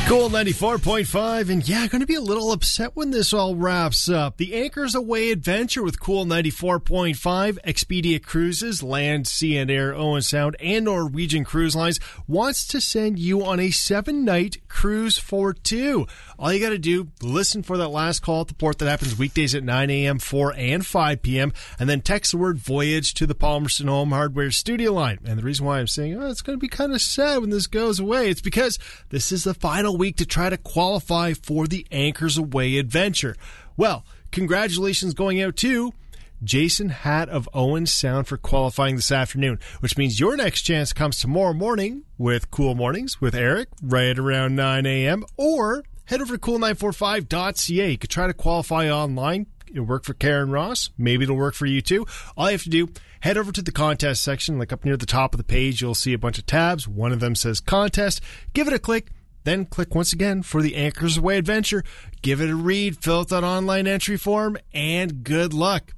Cool 94.5, and yeah, going to be a little upset when this all wraps up. The Anchors Away adventure with Cool 94.5, Expedia Cruises, Land, Sea and Air, Owen Sound, and Norwegian Cruise Lines wants to send you on a 7-night cruise for 2. All you got to do, listen for that last call at the port that happens weekdays at 9 a.m., 4 and 5 p.m., and then text the word Voyage to the Palmerston Home Hardware studio line. And the reason why I'm saying, it's going to be kind of sad when this goes away, it's because this is the final week to try to qualify for the Anchors Away adventure. Well, congratulations going out to Jason Hatt of Owen Sound for qualifying this afternoon, which means your next chance comes tomorrow morning with Cool Mornings with Eric right around 9 a.m. or head over to cool945.ca. You could try to qualify online. It'll work for Karen Ross. Maybe it'll work for you too. All you have to do, head over to the contest section. Like up near the top of the page, you'll see a bunch of tabs. One of them says contest. Give it a click. Then click once again for the Anchors Away adventure. Give it a read, fill out that online entry form, and good luck.